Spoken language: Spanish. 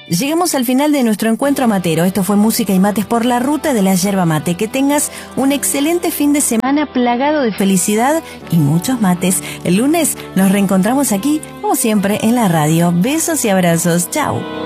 Llegamos al final de nuestro encuentro matero. Esto fue Música y Mates por la ruta de la yerba mate. Que tengas un excelente fin de semana plagado de felicidad y muchos mates. El lunes nos reencontramos aquí, como siempre, en la radio. Besos y abrazos. Chao.